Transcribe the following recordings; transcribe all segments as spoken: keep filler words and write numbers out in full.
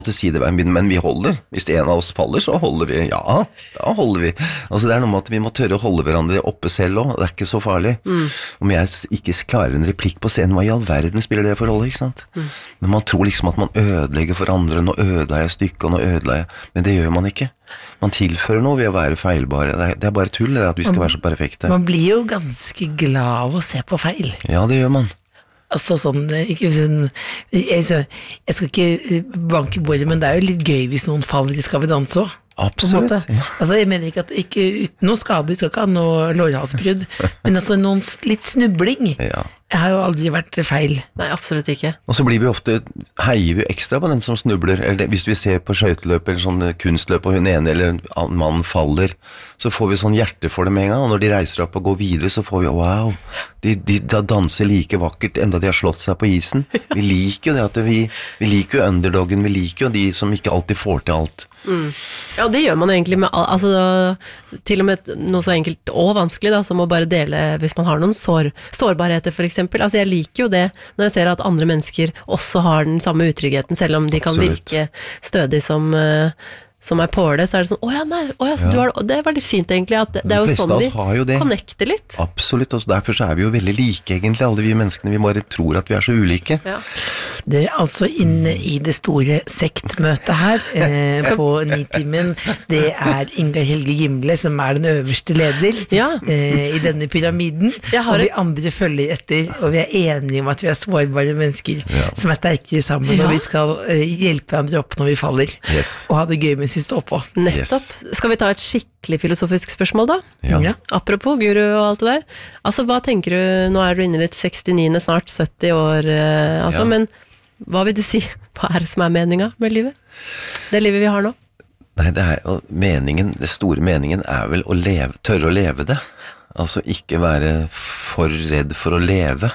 Til si det, men vi holder. Hvis en av oss faller, så holder vi. Ja, da holder vi. Altså det er noe med at vi må tørre å holde hverandre oppe selv også. Det er ikke så farlig. Mm. Om jeg ikke klarer en replikk på scenen, hva i all verden spiller det for rolle, ikke sant? Mm. Men man tror liksom at man ødelegger for andre. Nå ødela jeg stykket, og nå ødela jeg. Men det gjør man ikke. Man tilfører noe ved å være feilbare. Det er, det er bare tull, det er at vi skal være så perfekte. Man blir jo ganske glad av å se på feil. Ja, det gjør man. Altså sånn, ikke sånn jeg, jeg skal ikke banke bordet, men det er jo litt gøy hvis noen faller i Skal vi danse også. Absolutt, ja. Altså jeg mener ikke at ikke uten noe skade, skal ikke ha noe lårhalsbrudd, men altså noen litt snubling. Ja. Jeg har jo aldri vært feil. Nei, absolutt ikke. Og så blir vi ofte, heier vi ekstra på den som snubler, eller hvis vi ser på skøyteløp eller sånn kunstløp, og hun ene eller en mann faller, så får vi sånn hjerte for det med en gang, og når de reiser opp og går videre, så får vi, wow, de, de, de danser like vakkert, enda de har slått seg på isen. Vi liker jo det at vi, vi liker jo underdoggen, vi liker jo de som ikke alltid får til alt. Mm. Ja, det gjør man jo egentlig med, altså, til og med noe så enkelt og vanskelig da, som å bare dele hvis man har noen sår, sårbarheter for eksempel. Altså jeg liker jo det når jeg ser at andre mennesker også har den samme utryggheten, selv om de kan Absolutt. Virke stødig som uh, som er på det, så er det sånn, åja, nei, åja, så ja. Du har det, det var litt fint egentlig, at det, det er jo sånn vi connecter litt. Absolutt, og derfor så er vi jo veldig like egentlig, alle vi menneskene, vi bare tror at vi er så ulike. Ja. Det er altså inne i det store sektmøtet her, eh, på Nitimen, det er Inga Helge Gimle som er den øverste leder ja. eh, i denne pyramiden, og vi andre følger etter, og vi er enige om at vi er sårbare mennesker ja. Som er sterkere sammen, ja. Og vi skal eh, hjelpe andre opp når vi faller, yes. Og ha det gøy med vi står på. Nettopp. Yes. Skal vi ta et skikkelig filosofisk spørsmål da? Ja. Ja. Apropos guru og alt det der. Altså, hva tenker du, nå er du inne i ditt sekstiniende, snart sytti år, eh, altså, ja. Men hva vil du si? Hva er det som er meningen med livet? Det livet vi har nå? Nei, det er meningen, det store meningen er vel å leve, tørre å leve det. Altså, ikke være for redd for å leve.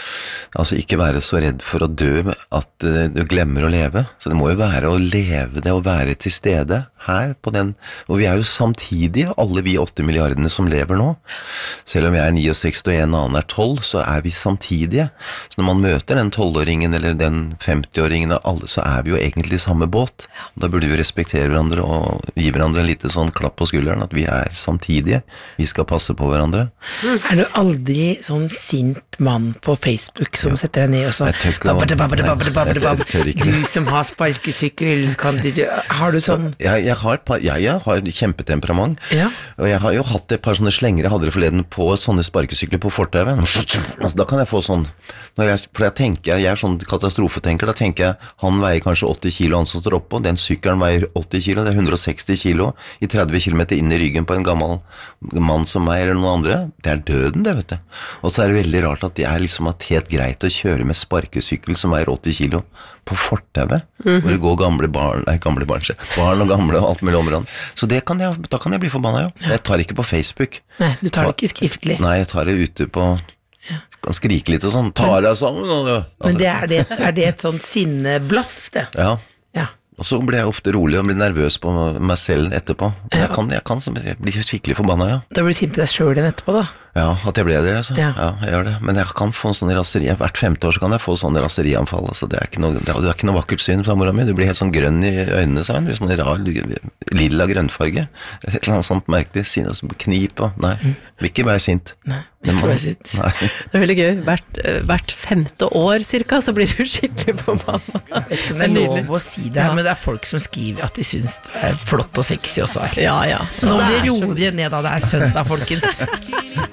Altså ikke være så redd for å dø at uh, du glemmer å leve. Så det må jo være å leve det og være til stede her på den. Og vi er jo samtidig, alle vi åtte milliardene som lever nå. Selv om jeg er sekstini og en annen er tolv, så er vi samtidige. Så når man møter den tolvåringen eller den femtiåringen, alle, så er vi jo egentlig i samme båt. Da burde vi respektere hverandre og gi hverandre en lite sånn klapp på skulderen, at vi er samtidige. Vi skal passe på hverandre. Er du aldri sånn sint mann på Facebook som ja. Setter deg ned og så du som har sparkesykkel kan du, har du sånn jeg, jeg, har, jeg, jeg har kjempetemperament ja. Og jeg har jo hatt et par sånne slenger jeg hadde det forleden på sånne sparkesykler på fortauet altså, da kan jeg få sånn når jeg, for jeg tenker, jeg er sånn katastrofetenker da tenker jeg, han veier kanskje åtti kilo han som står oppå, den sykkelen veier åtti kilo det er hundre og seksti kilo i tretti kilometer inn i ryggen på en gammel mann som meg eller noen andre, det er døden det vet du, og så er det veldig rart at det er liksom at helt greit å kjøre med sparkesykkel som veier åtti kilo på fortauet, mm-hmm. hvor det går gamle barn, nei, gamle barn, barn og gamle og alt mulig området. Så det kan jeg, da kan jeg bli forbannet, jo. Jeg tar ikke på Facebook. Nei, du tar det ikke skriftlig. Nei, jeg tar det ute på, kan skrike litt og sånn, tar deg sammen. Og, altså. Men det er, det, er det et sånt sinneblaff, det? Ja. Ja. Og så blir jeg ofte rolig og blir nervøs på meg selv etterpå. Ja. Jeg kan, jeg kan jeg bli skikkelig forbannet, ja. Da blir du sint på deg selv igjen etterpå, da? Ja, at jeg ble det, altså. Ja. Ja, jeg gjør det. Men jeg kan få sånne raseri, hvert femte år så kan jeg få sånne raserianfall, altså det er ikke noe, det er ikke noe vakkert syn, sa mora mi, du blir helt sånn grønn i øynene, sa hun, du blir sånn rar, lilla grønnfarge, et eller annet sånt merkelig, sinne, knip, og nei, vil ikke være sint. Nei, vil ikke være sint. Nei. Det er veldig gøy, hvert, hvert femte år cirka, så blir du skikkelig på mamma. Jeg vet ikke om det er lov å si det her, ja. Men det er folk som skriver at de synes det er flott og sexy også her. Ja, ja. Nå blir det rolig ned da det er søndag, folkens.